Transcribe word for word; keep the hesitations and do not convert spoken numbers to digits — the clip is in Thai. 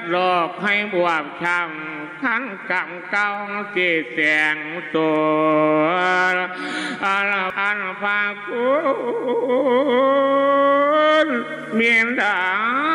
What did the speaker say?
โลกให้บวบช้ำขันกำเก้าสีแสงตัวอันอันพาคุณเมียนดา